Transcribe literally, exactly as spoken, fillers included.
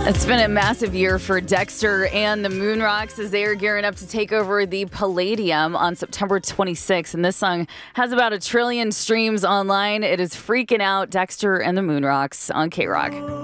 It's been a massive year for Dexter and the Moonrocks as they are gearing up to take over the Palladium on September twenty-sixth. And this song has about a trillion streams online. It is freaking out. Dexter and the Moonrocks on K-Rock.